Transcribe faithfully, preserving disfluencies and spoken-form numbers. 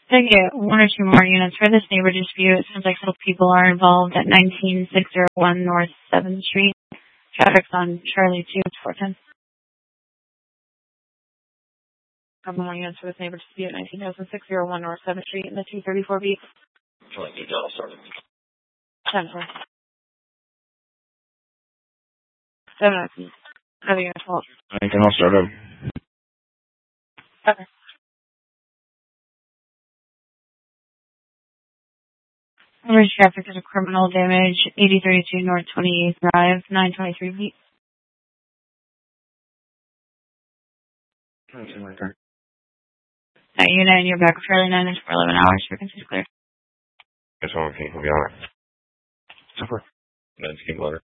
To get one or two more units for this neighbor dispute, it seems like several people are involved at nineteen six oh one North seventh Street. Traffic's on Charlie two, it's four ten. Couple more units for this neighbor dispute, nineteen six oh one North seventh Street in the two thirty-four beat. Like detail started. ten four. seven oh. Having a fault. Anything else started? Okay. Average traffic is a criminal damage, eighty thirty-two North twenty-eighth Drive, nine twenty-three feet. Anything like that. That unit and you're back with Charlie nine for eleven hours. Frequency is clear. Guess one can be on it. Super. Then keep letter.